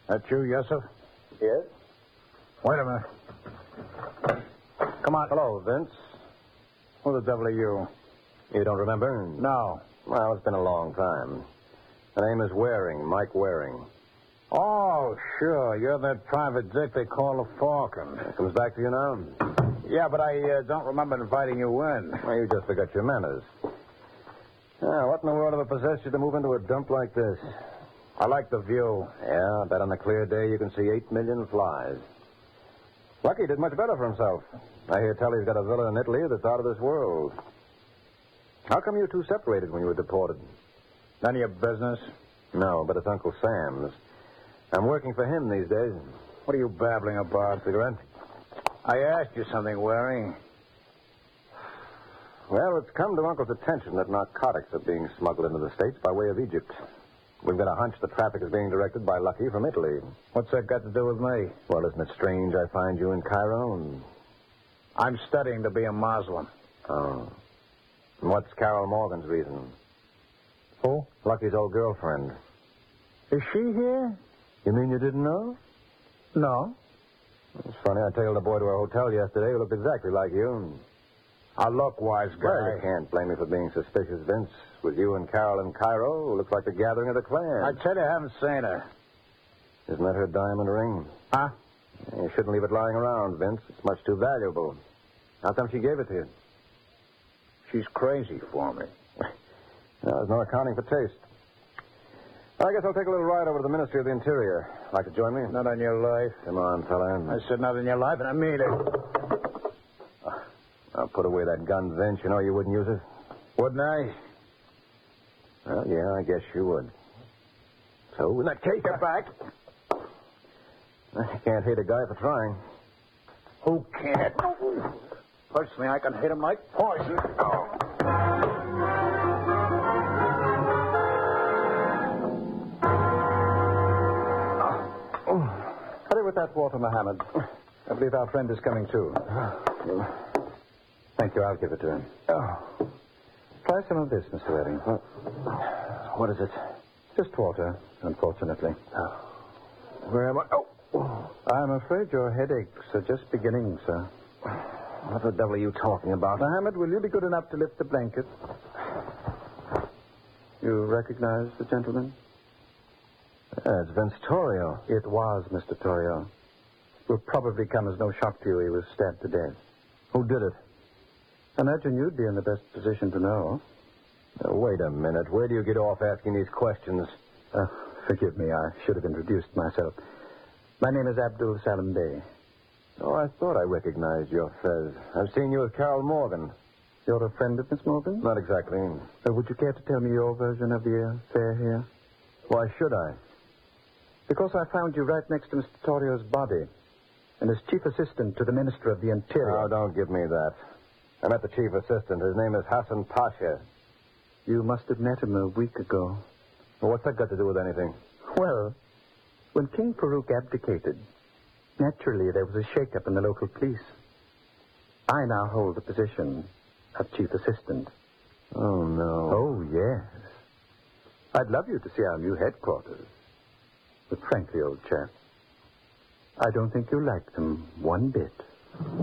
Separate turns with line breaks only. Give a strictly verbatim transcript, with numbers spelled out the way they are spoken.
That you, Yusuf?
Yes?
Wait a minute. Come on.
Hello, Vince.
Who the devil are you?
You don't remember?
No.
Well, it's been a long time. The name is Waring, Mike Waring.
Oh, sure. You're that private dick they call a Falcon.
It comes back to you now?
Yeah, but I uh, don't remember inviting you in.
Well, you just forgot your manners. Ah, what in the world ever possessed you to move into a dump like this?
I like the view.
Yeah, I bet on a clear day you can see eight million flies. Lucky did much better for himself. I hear tell he's got a villa in Italy that's out of this world. How come you two separated when you were deported?
None of your business?
No, but it's Uncle Sam's. I'm working for him these days.
What are you babbling about?
Cigarette?
I asked you something, Waring.
Well, it's come to Uncle's attention that narcotics are being smuggled into the States by way of Egypt. We've got a hunch the traffic is being directed by Lucky from Italy.
What's that got to do with me?
Well, isn't it strange I find you in Cairo and...
I'm studying to be a Muslim.
Oh. And what's Carol Morgan's reason?
Who?
Lucky's old girlfriend.
Is she here?
You mean you didn't know?
No.
It's funny. I tailed a boy to our hotel yesterday who looked exactly like you.
I look, wise guy.
Well, you can't blame me for being suspicious, Vince. With you and Carol in Cairo, it looks like the gathering of the clan.
I tell you, I haven't seen her.
Isn't that her diamond ring?
Huh?
You shouldn't leave it lying around, Vince. It's much too valuable. How come she gave it to you?
She's crazy for me.
No, there's no accounting for taste. I guess I'll take a little ride over to the Ministry of the Interior. Like to join me?
Not on your life.
Come on, fella.
I said not on your life, and I mean it.
I'll put away that gun, Vince. You know you wouldn't use it.
Wouldn't I?
Well, yeah, I guess you would. So, in that case...
Get back.
I can't hate a guy for trying.
Who can't? Personally, I can hit him like poison. Oh.
Hurry with that water, Mohammed. I believe our friend is coming too. Thank you. I'll give it to him.
Oh.
Try some of this, Mister Waring.
What is it?
Just water, unfortunately.
Oh. Where am I? Oh.
I'm afraid your headaches are just beginning, sir.
What the devil are you talking about?
Mohammed, will you be good enough to lift the blanket? You recognize the gentleman?
Yeah, it's Vince Torrio.
It was Mister Torrio. It will probably come as no shock to you he was stabbed to death.
Who did it?
I imagine you'd be in the best position to know.
Now, wait a minute. Where do you get off asking these questions?
Uh, forgive me. I should have introduced myself. My name is Abdul Salam Bey.
Oh, I thought I recognized your fez. I've seen you with Carol Morgan.
You're a friend of Miss Morgan?
Not exactly.
Uh, would you care to tell me your version of the affair here?
Why should I?
Because I found you right next to Mister Torrio's body. And as chief assistant to the Minister of the Interior.
Oh, don't give me that. I met the chief assistant. His name is Hassan Pasha.
You must have met him a week ago.
Well, what's that got to do with anything?
Well, when King Farouk abdicated, naturally there was a shake-up in the local police. I now hold the position of chief assistant.
Oh, no.
Oh, yes. I'd love you to see our new headquarters. But frankly, old chap, I don't think you like them one bit.